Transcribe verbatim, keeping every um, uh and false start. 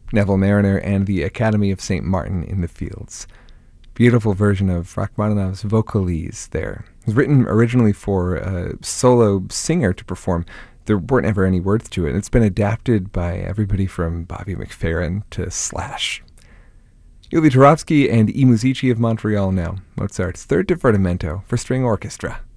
Neville Mariner and the Academy of Saint Martin in the Fields. Beautiful version of Rachmaninoff's Vocalise there. It was written originally for a solo singer to perform. There weren't ever any words to it. It's been adapted by everybody from Bobby McFerrin to Slash. Yuli Turovsky and I Musici of Montreal now. Mozart's Third Divertimento for String Orchestra.